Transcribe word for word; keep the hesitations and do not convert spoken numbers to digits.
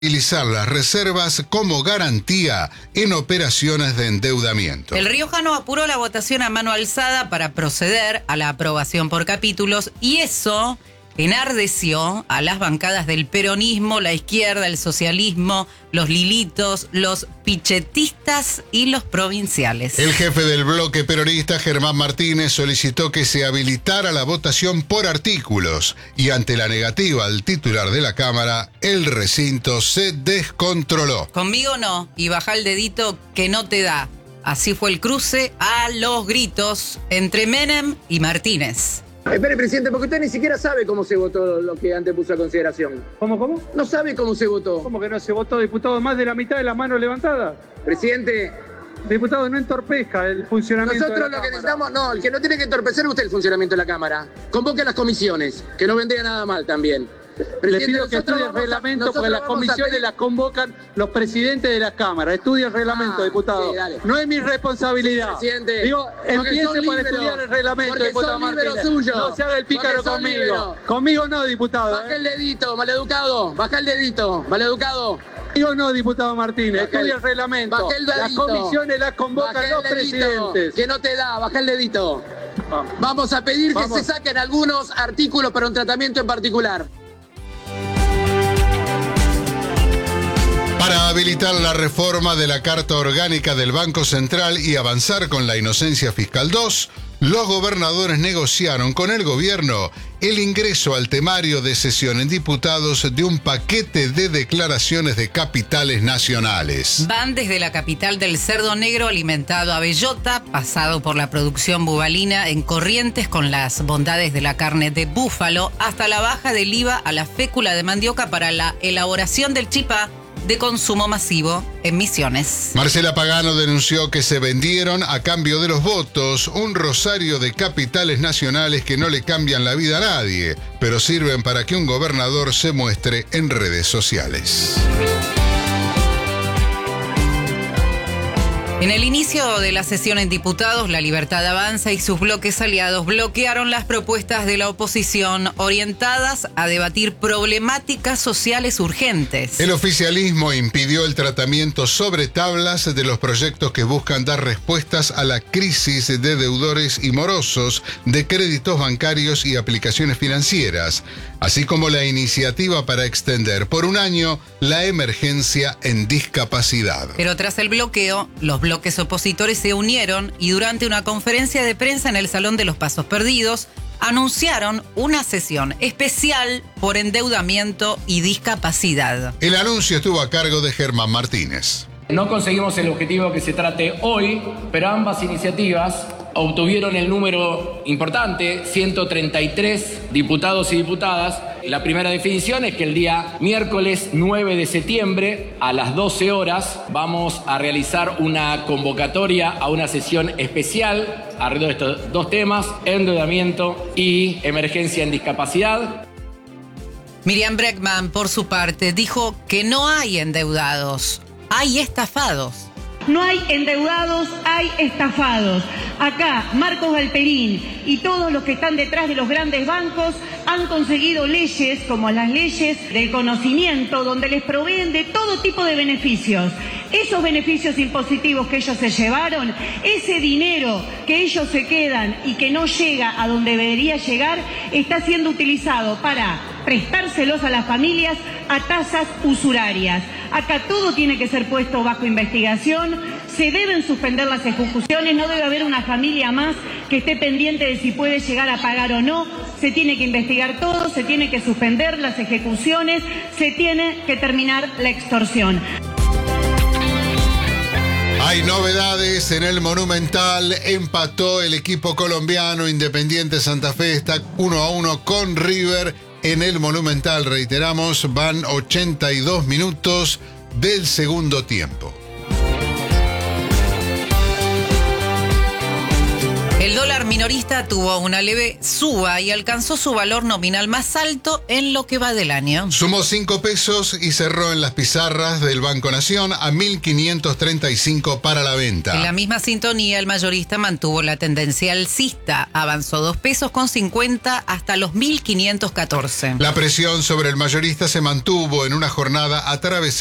Utilizar las reservas como garantía en operaciones de endeudamiento. El riojano apuró la votación a mano alzada para proceder a la aprobación por capítulos y eso enardeció a las bancadas del peronismo, la izquierda, el socialismo, los lilitos, los pichetistas y los provinciales. El jefe del bloque peronista, Germán Martínez, solicitó que se habilitara la votación por artículos y ante la negativa del titular de la Cámara, el recinto se descontroló. Conmigo no, y baja el dedito que no te da. Así fue el cruce a los gritos entre Menem y Martínez. Espere, presidente, porque usted ni siquiera sabe cómo se votó lo que antes puso a consideración. ¿Cómo, cómo? No sabe cómo se votó. ¿Cómo que no se votó, diputado? Más de la mitad de las manos levantadas. Presidente... Diputado, no entorpezca el funcionamiento Nosotros de la lo que Cámara. necesitamos... No, el que no tiene que entorpecer es usted el funcionamiento de la Cámara. Convoque a las comisiones, que no vendría nada mal también. Le pido que estudie el reglamento porque las comisiones pedir... las convocan los presidentes de la Cámara. Estudie el reglamento, ah, diputado. Sí, no es mi responsabilidad. Presidente, Digo, empiece por libero, estudiar el reglamento, diputado Martínez. Suyo, no se haga el pícaro conmigo. Libero. Conmigo no, diputado. Baja ¿eh? el dedito, maleducado. Baja el dedito, maleducado. Yo no, diputado Martínez, baja estudia el, el reglamento. El las comisiones las convocan los presidentes. Que no te da, baja el dedito. Vamos, Vamos a pedir Vamos. que se saquen algunos artículos para un tratamiento en particular. Para habilitar la reforma de la Carta Orgánica del Banco Central y avanzar con la inocencia fiscal dos, los gobernadores negociaron con el gobierno el ingreso al temario de sesión en diputados de un paquete de declaraciones de capitales nacionales. Van desde la capital del cerdo negro alimentado a bellota, pasado por la producción bubalina en Corrientes con las bondades de la carne de búfalo, hasta la baja del I V A a la fécula de mandioca para la elaboración del chipá de consumo masivo en Misiones. Marcela Pagano denunció que se vendieron a cambio de los votos un rosario de capitales nacionales que no le cambian la vida a nadie, pero sirven para que un gobernador se muestre en redes sociales. En el inicio de la sesión en diputados, La Libertad Avanza y sus bloques aliados bloquearon las propuestas de la oposición orientadas a debatir problemáticas sociales urgentes. El oficialismo impidió el tratamiento sobre tablas de los proyectos que buscan dar respuestas a la crisis de deudores y morosos, de créditos bancarios y aplicaciones financieras, así como la iniciativa para extender por un año la emergencia en discapacidad. Pero tras el bloqueo, los bloques bloques opositores se unieron y durante una conferencia de prensa en el Salón de los Pasos Perdidos anunciaron una sesión especial por endeudamiento y discapacidad. El anuncio estuvo a cargo de Germán Martínez. No conseguimos el objetivo que se trate hoy, pero ambas iniciativas obtuvieron el número importante, ciento treinta y tres diputados y diputadas. La primera definición es que el día miércoles nueve de septiembre a las doce horas vamos a realizar una convocatoria a una sesión especial alrededor de estos dos temas, endeudamiento y emergencia en discapacidad. Miriam Bregman, por su parte, dijo que no hay endeudados, hay estafados. No hay endeudados, hay estafados. Acá, Marcos Galperín y todos los que están detrás de los grandes bancos han conseguido leyes como las leyes del conocimiento, donde les proveen de todo tipo de beneficios. Esos beneficios impositivos que ellos se llevaron, ese dinero que ellos se quedan y que no llega a donde debería llegar, está siendo utilizado para prestárselos a las familias a tasas usurarias. Acá todo tiene que ser puesto bajo investigación, se deben suspender las ejecuciones, no debe haber una familia más que esté pendiente de si puede llegar a pagar o no, se tiene que investigar todo, se tiene que suspender las ejecuciones, se tiene que terminar la extorsión. Hay novedades en el Monumental, empató el equipo colombiano Independiente Santa Fe, está uno a uno con River en el Monumental, reiteramos, van ochenta y dos minutos del segundo tiempo. El dólar minorista tuvo una leve suba y alcanzó su valor nominal más alto en lo que va del año. Sumó cinco pesos y cerró en las pizarras del Banco Nación a mil quinientos treinta y cinco para la venta. En la misma sintonía, el mayorista mantuvo la tendencia alcista. Avanzó dos pesos con cincuenta hasta los mil quinientos catorce. La presión sobre el mayorista se mantuvo en una jornada atravesada